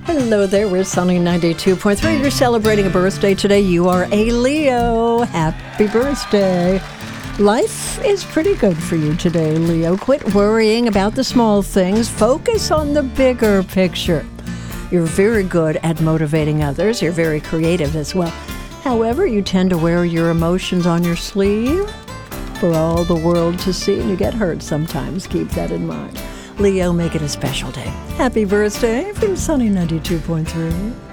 Hello there, we're Sunny 92.3. You're celebrating a birthday today. You are a Leo. Happy birthday. Life is pretty good for you today, Leo. Quit worrying about the small things. Focus on the bigger picture. You're very good at motivating others. You're very creative as well. However, you tend to wear your emotions on your sleeve for all the world to see, and you get hurt sometimes. Keep that in mind. Leo, make it a special day. Happy birthday from Sunny 92.3.